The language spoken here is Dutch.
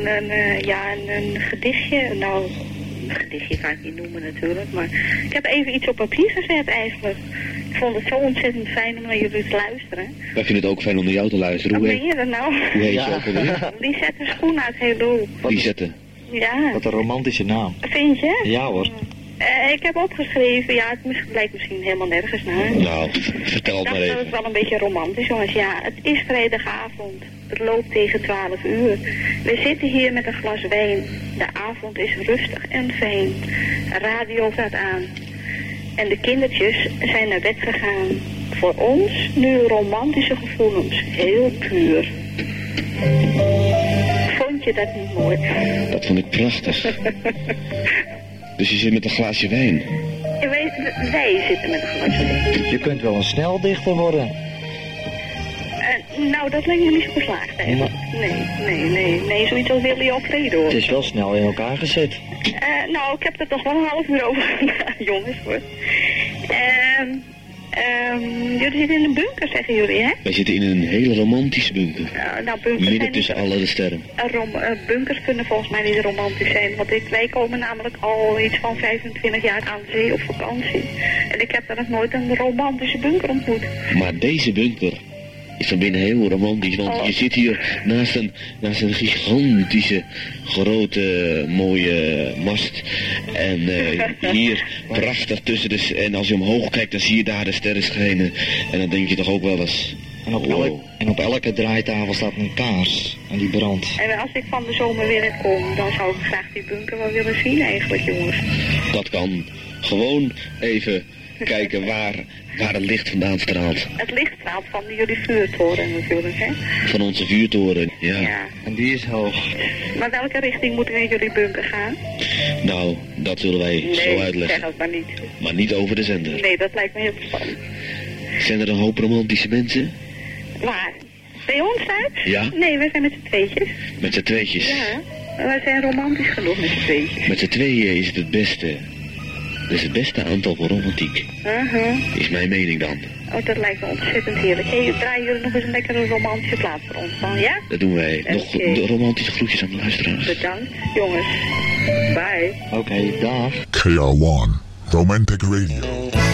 Een gedichtje. Nou, een gedichtje kan ik niet noemen natuurlijk. Maar ik heb even iets op papier gezet eigenlijk. Ik vond het zo ontzettend fijn om naar jullie te luisteren. Wij vinden het ook fijn om naar jou te luisteren. Hoe ben je dat nou? Hoe heet je ook alweer? Lisette Schoen uit Heeloo. Lisette. Ja. Wat een romantische naam. Vind je? Ja hoor. Ik heb opgeschreven, ja, het lijkt misschien helemaal nergens naar. Nou, vertel het maar even. Dat is wel een beetje romantisch, jongens. Ja, het is vrijdagavond. Het loopt tegen 12 uur. We zitten hier met een glas wijn. De avond is rustig en fijn. De radio staat aan. En de kindertjes zijn naar bed gegaan. Voor ons nu romantische gevoelens. Heel puur. Vond je dat niet mooi? Dat vond ik prachtig. Dus je zit met een glaasje wijn? Ja, wij zitten met een glaasje wijn. Je kunt wel een sneldichter worden. Nou, dat lijkt me niet zo geslaagd eigenlijk. Nee, zoiets als Willy Alfredo. Het is wel snel in elkaar gezet. Nou, ik heb er toch wel een half uur over gedaan, jongens hoor. Jullie zitten in een bunker, zeggen jullie, hè? Wij zitten in een hele romantische bunker. Nou, bunkers midden tussen alle de sterren. Bunkers kunnen volgens mij niet romantisch zijn, want wij komen namelijk al iets van 25 jaar aan de zee op vakantie. En ik heb daar nog nooit een romantische bunker ontmoet. Maar deze bunker is van binnen heel romantisch, want je zit hier naast een gigantische, grote, mooie mast. En hier prachtig tussen en als je omhoog kijkt, dan zie je daar de sterren schijnen. En dan denk je toch ook wel eens... En op elke draaitafel staat een kaars en die brandt. En als ik van de zomer weer kom, dan zou ik graag die bunker wel willen zien eigenlijk, jongens. Dat kan. Gewoon even kijken waar het licht vandaan straalt. Het licht straalt van jullie vuurtoren natuurlijk, hè? Van onze vuurtoren, ja. En die is hoog. Maar welke richting moeten we in jullie bunker gaan? Nou, dat zullen wij zo uitleggen. Nee, zeg het maar niet. Maar niet over de zender. Nee, dat lijkt me heel spannend. Zijn er een hoop romantische mensen? Waar? Bij ons uit? Ja. Nee, wij zijn met z'n tweetjes. Met z'n tweetjes? Ja, wij zijn romantisch genoeg met z'n tweetjes. Met z'n tweeën is het beste. Dat is het beste aantal voor romantiek. Is mijn mening dan. Oh, dat lijkt me ontzettend heerlijk. Hey, draaien jullie nog eens een lekkere romantische plaat voor ons dan, ja? Dat doen wij. Okay. Nog de romantische groetjes aan de luisteraars. Bedankt, jongens. Bye. Oké, dag. KR1, Romantic Radio.